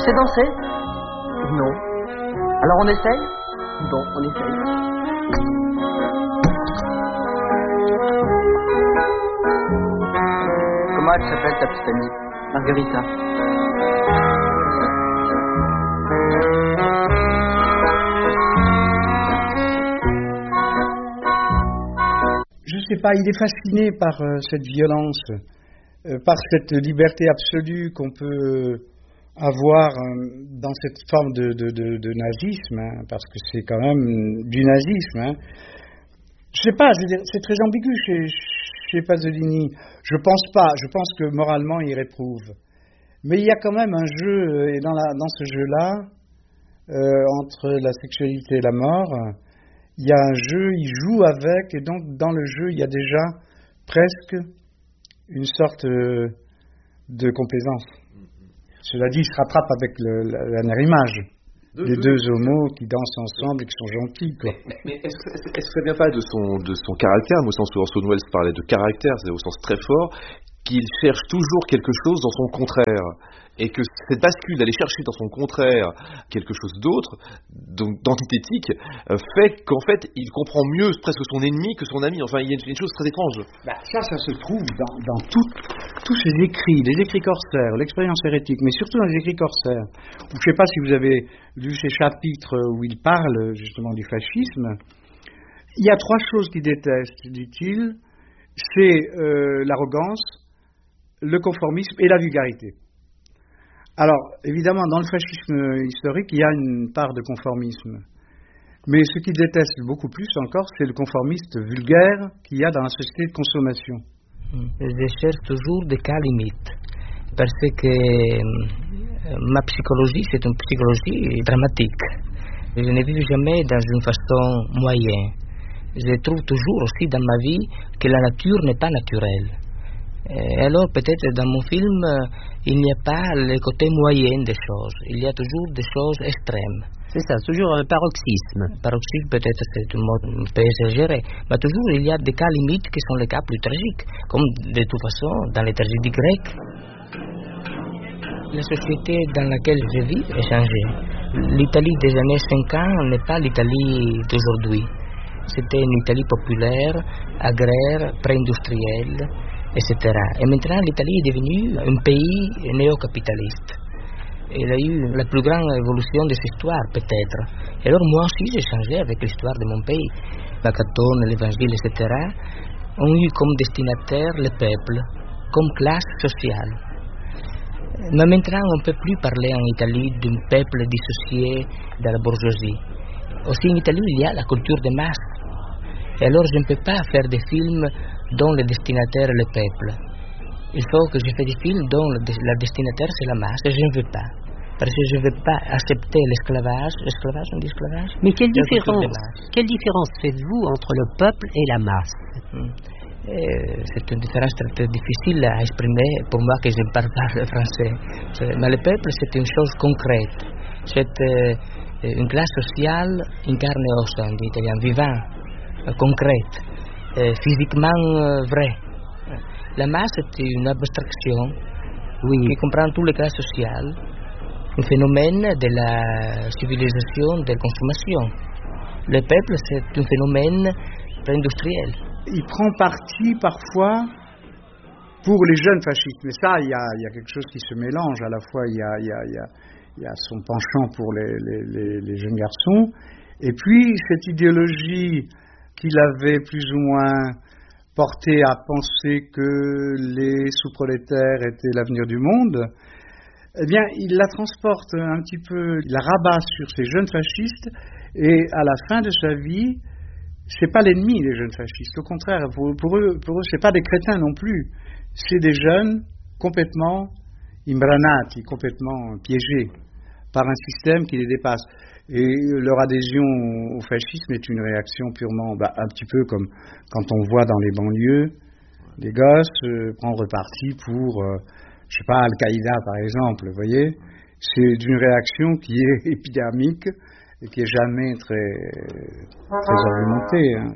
sais danser? Non. Alors on essaye? Bon, on essaye. Comment elle s'appelle ta petite amie? Margarita. Je sais pas, il est fasciné par cette violence, par cette liberté absolue qu'on peut avoir dans cette forme de nazisme, hein, parce que c'est quand même du nazisme. Hein. Je sais pas, je veux dire, c'est très ambigu chez Pasolini. Je pense que moralement il réprouve. Mais il y a quand même un jeu, et dans ce jeu-là, entre la sexualité et la mort, il y a un jeu, il joue avec, et donc dans le jeu, il y a déjà presque une sorte de complaisance. Cela dit, il se rattrape avec la dernière image des deux homos qui dansent ensemble et qui sont gentils, quoi. Mais est-ce que ça vient pas de son caractère, au sens où Orson Welles parlait de caractère, c'est au sens très fort, qu'il cherche toujours quelque chose dans son contraire, et que cette bascule d'aller chercher dans son contraire quelque chose d'autre, donc d'antithétique, fait qu'en fait il comprend mieux presque son ennemi que son ami. Enfin, il y a une chose très étrange. Ça se trouve dans tous ces écrits, les écrits corsaires, l'expérience hérétique, mais surtout dans les écrits corsaires. Je ne sais pas si vous avez lu ces chapitres où il parle justement du fascisme. Il y a trois choses qu'il déteste, dit-il. C'est l'arrogance, le conformisme et la vulgarité. Alors, évidemment, dans le fascisme historique, il y a une part de conformisme. Mais ce qu'il déteste beaucoup plus encore, c'est le conformiste vulgaire qu'il y a dans la société de consommation. Je cherche toujours des cas limites. Parce que ma psychologie, c'est une psychologie dramatique. Je ne vis jamais dans une façon moyenne. Je trouve toujours aussi dans ma vie que la nature n'est pas naturelle. Et alors peut-être dans mon film, il n'y a pas le côté moyen des choses. Il y a toujours des choses extrêmes. C'est ça, toujours un paroxysme. Paroxysme, peut-être c'est un mot un peu exagéré, mais toujours il y a des cas limites qui sont les cas plus tragiques, comme de toute façon dans les tragédies grecques. La société dans laquelle je vis est changée. L'Italie des années 50 n'est pas l'Italie d'aujourd'hui. C'était une Italie populaire, agraire, pré-industrielle, etc. Et maintenant, l'Italie est devenue un pays néo-capitaliste. Il a eu la plus grande évolution de cette histoire, peut-être. Et alors, moi aussi, j'ai changé avec l'histoire de mon pays. Macatone, l'Évangile, etc. ont eu comme destinataire le peuple, comme classe sociale. Mais maintenant, on ne peut plus parler en Italie d'un peuple dissocié de la bourgeoisie. Aussi, en Italie, il y a la culture de masse. Et alors, je ne peux pas faire des films dont le destinataire est le peuple. Il faut que je fasse des films dont la destinataire c'est la masse, et je ne veux pas. Parce que je ne veux pas accepter l'esclavage. Esclavage, on dit esclavage? Mais quelle différence faites-vous entre le peuple et la masse? C'est une différence très difficile à exprimer pour moi que je ne parle pas le français. Mais le peuple, c'est une chose concrète. C'est une classe sociale in carne e ossa, en italien, vivant, concrète. Physiquement vrai. La masse est une abstraction qui comprend toutes les classes sociales, un phénomène de la civilisation de la consommation. Le peuple, c'est un phénomène industriel. Il prend parti parfois pour les jeunes fascistes, mais ça, il y a quelque chose qui se mélange. À la fois, il y a son penchant pour les jeunes garçons, et puis cette idéologie qu'il avait plus ou moins porté à penser que les sous-prolétaires étaient l'avenir du monde, eh bien, il la transporte un petit peu, il la rabat sur ces jeunes fascistes, et à la fin de sa vie, c'est pas l'ennemi, les jeunes fascistes. Au contraire, pour eux, c'est pas des crétins non plus. C'est des jeunes complètement imbranati, complètement piégés par un système qui les dépasse. Et leur adhésion au fascisme est une réaction purement, un petit peu comme quand on voit dans les banlieues des gosses prendre parti pour, je sais pas, Al-Qaïda par exemple, vous voyez. C'est une réaction qui est épidermique et qui est jamais très argumentée. Hein.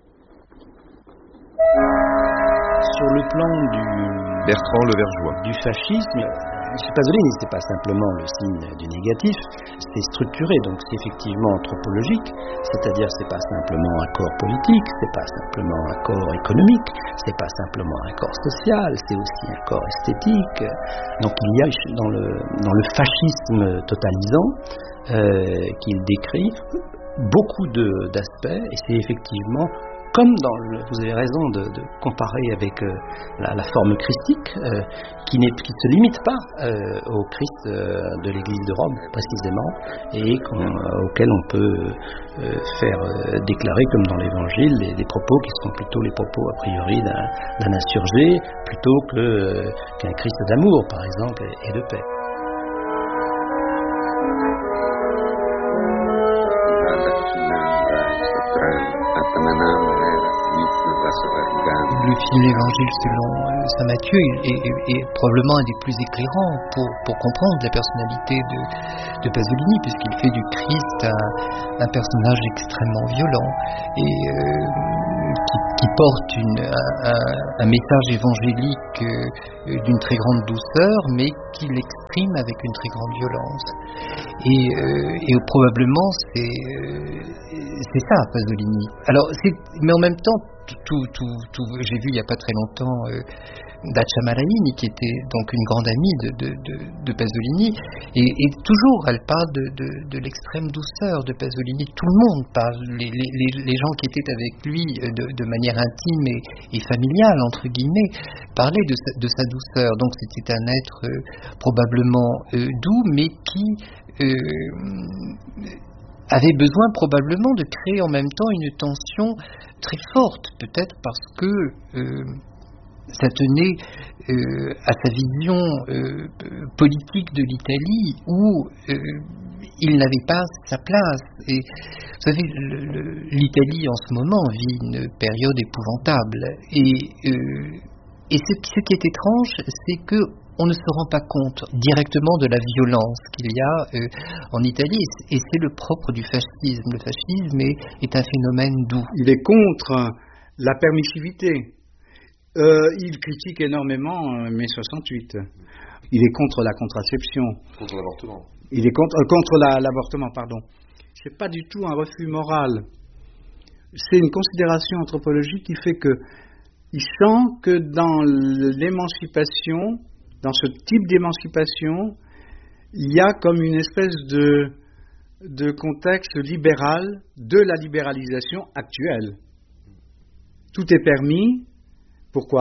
Sur le plan Bertrand Le Vergeois. du fascisme, Chez Pasolini, c'est pas simplement le signe du négatif, c'est structuré, donc c'est effectivement anthropologique, c'est-à-dire c'est pas simplement un corps politique, c'est pas simplement un corps économique, c'est pas simplement un corps social, c'est aussi un corps esthétique. Donc il y a dans le fascisme totalisant qu'il décrit beaucoup d'aspects, et c'est effectivement comme vous avez raison de comparer avec la forme christique, qui ne se limite pas au Christ de l'Église de Rome, précisément, et auquel on peut faire déclarer, comme dans l'Évangile, des propos qui sont plutôt les propos, a priori, d'un insurgé, plutôt qu'un Christ d'amour, par exemple, et de paix. Le film L'Évangile selon saint Matthieu est probablement un des plus éclairants pour comprendre la personnalité de Pasolini, puisqu'il fait du Christ un personnage extrêmement violent et qui porte un message évangélique d'une très grande douceur, mais qui l'exprime avec une très grande violence. Et probablement c'est ça Pasolini. Alors mais en même temps j'ai vu il n'y a pas très longtemps Dacia Maraini, qui était donc une grande amie de Pasolini, et toujours elle parle de l'extrême douceur de Pasolini. Tout le monde parle, les gens qui étaient avec lui de manière intime et familiale entre guillemets parlaient de sa douceur. Donc c'était un être probablement doux, mais qui avait besoin probablement de créer en même temps une tension très forte, peut-être parce que ça tenait à sa vision politique de l'Italie, où il n'avait pas sa place. Et vous savez, l'Italie en ce moment vit une période épouvantable, et ce qui est étrange, c'est que on ne se rend pas compte directement de la violence qu'il y a en Italie, et c'est le propre du fascisme. Le fascisme est un phénomène doux. Il est contre la permissivité. Il critique énormément mai 68. Il est contre la contraception. Contre l'avortement. Il est contre l'avortement, pardon. C'est pas du tout un refus moral. C'est une considération anthropologique qui fait que il sent que dans l'émancipation, dans ce type d'émancipation, il y a comme une espèce de contexte libéral de la libéralisation actuelle. Tout est permis. Pourquoi ?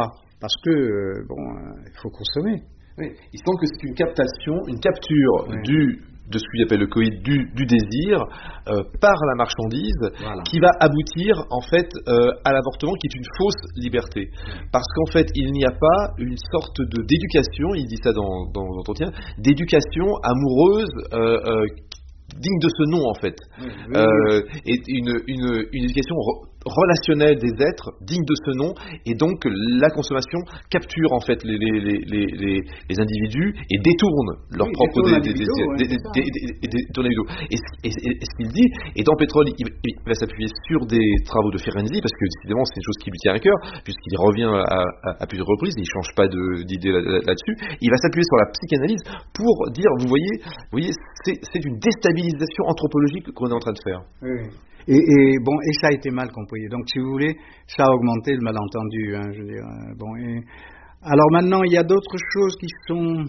Parce que, il faut consommer. Oui, il semble que c'est une capture de ce qu'il appelle le coït du désir par la marchandise, voilà, qui va aboutir en fait à l'avortement, qui est une fausse liberté, parce qu'en fait il n'y a pas une sorte d'éducation, il dit ça dans l'entretien, d'éducation amoureuse digne de ce nom en fait, et une éducation relationnelle des êtres digne de ce nom, et donc la consommation capture en fait les individus et détourne leur propre désirs, détourne les vidéos. Et ce qu'il dit, et dans Pétrole il va s'appuyer sur des travaux de Firenze, parce que décidément c'est une chose qui lui tient à cœur, puisqu'il revient à plusieurs reprises, il ne change pas d'idée là-dessus. Il va s'appuyer sur la psychanalyse pour dire, vous voyez c'est une déstabilisation anthropologique qu'on est en train de faire. Oui. Et ça a été mal compris. Donc, si vous voulez, ça a augmenté le malentendu. Je veux dire, alors maintenant, il y a d'autres choses qui sont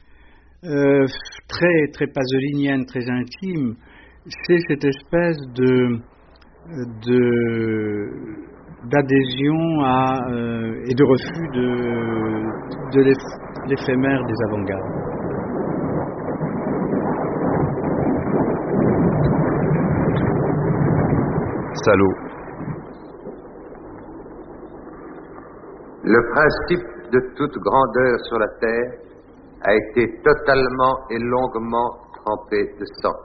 très très pasoliniennes, très intimes. C'est cette espèce d'adhésion et de refus de l'éphémère des avant-gardes. Salaud. Le principe de toute grandeur sur la terre a été totalement et longuement trempé de sang.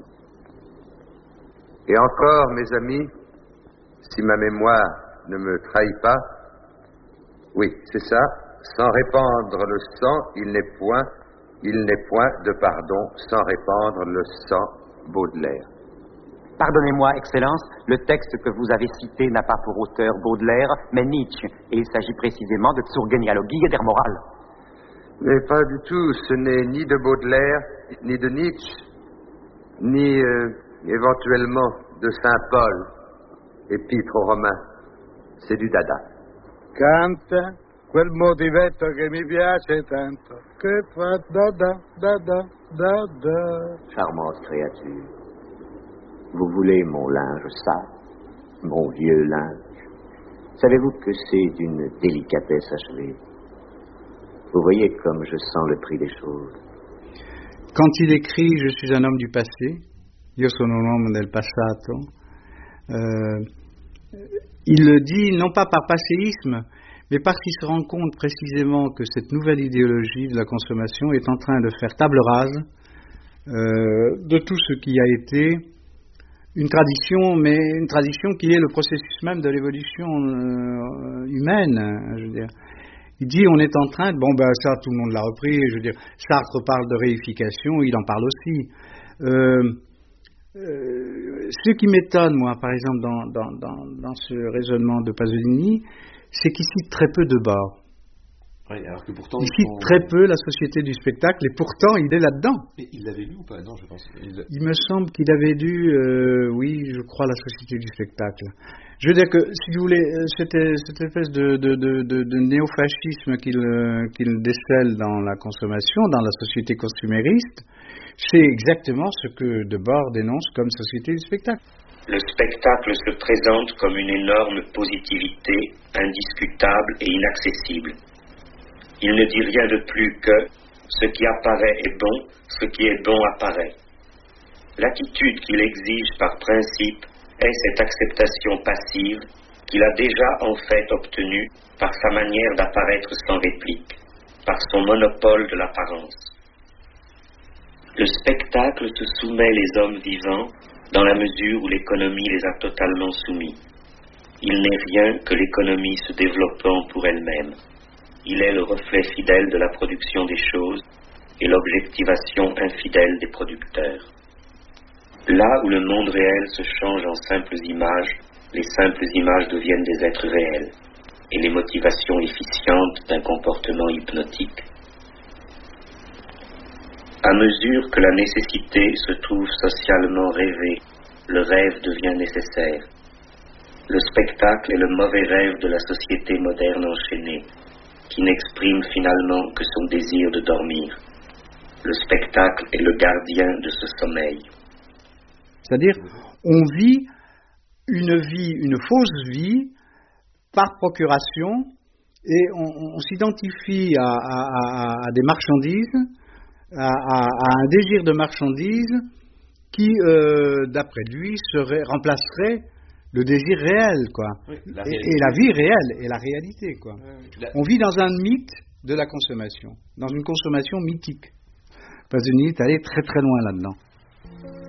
Et encore, mes amis, si ma mémoire ne me trahit pas, oui, c'est ça, sans répandre le sang, il n'est point de pardon sans répandre le sang. Baudelaire. Pardonnez-moi, Excellence, le texte que vous avez cité n'a pas pour auteur Baudelaire, mais Nietzsche, et il s'agit précisément de Zur Genealogie der Moral. Mais pas du tout. Ce n'est ni de Baudelaire, ni de Nietzsche, ni éventuellement de Saint Paul, épître aux Romains. C'est du Dada. Canta quel motivetto che mi piace tanto, che fa Dada, Dada, Dada. Charmante créature, vous voulez mon linge sale, mon vieux linge. Savez-vous que c'est d'une délicatesse achevée? Vous voyez comme je sens le prix des choses. Quand il écrit « Je suis un homme du passé », « Io sono un uomo del passato », il le dit non pas par passéisme, mais parce qu'il se rend compte précisément que cette nouvelle idéologie de la consommation est en train de faire table rase de tout ce qui a été une tradition, mais une tradition qui est le processus même de l'évolution humaine, je veux dire. Il dit on est en train de... Bon, ben ça, tout le monde l'a repris, je veux dire, Sartre parle de réification, il en parle aussi. Ce qui m'étonne, moi, par exemple, dans ce raisonnement de Pasolini, c'est qu'il cite très peu de Debord. Oui, alors que pourtant, il cite très peu la société du spectacle, et pourtant, il est là-dedans. Mais il l'avait lu ou pas? Non, je pense. Il me semble qu'il avait lu, oui, je crois, la société du spectacle. Je veux dire que, si vous voulez, cette espèce de néofascisme qu'il décèle dans la consommation, dans la société consumériste, c'est exactement ce que Debord dénonce comme société du spectacle. Le spectacle se présente comme une énorme positivité, indiscutable et inaccessible. Il ne dit rien de plus que ce qui apparaît est bon, ce qui est bon apparaît. L'attitude qu'il exige par principe est cette acceptation passive qu'il a déjà en fait obtenue par sa manière d'apparaître sans réplique, par son monopole de l'apparence. Le spectacle se soumet les hommes vivants dans la mesure où l'économie les a totalement soumis. Il n'est rien que l'économie se développant pour elle-même. Il est le reflet fidèle de la production des choses et l'objectivation infidèle des producteurs. Là où le monde réel se change en simples images, les simples images deviennent des êtres réels et les motivations efficientes d'un comportement hypnotique. À mesure que la nécessité se trouve socialement rêvée, le rêve devient nécessaire. Le spectacle est le mauvais rêve de la société moderne enchaînée, qui n'exprime finalement que son désir de dormir. Le spectacle est le gardien de ce sommeil. C'est-à-dire, on vit une fausse vie par procuration et on s'identifie à des marchandises, à un désir de marchandise qui, d'après lui, remplacerait le désir réel, quoi. Oui, et la vie réelle, et la réalité, quoi. On vit dans un mythe de la consommation, dans une consommation mythique. Pasolini est allé très très loin là-dedans.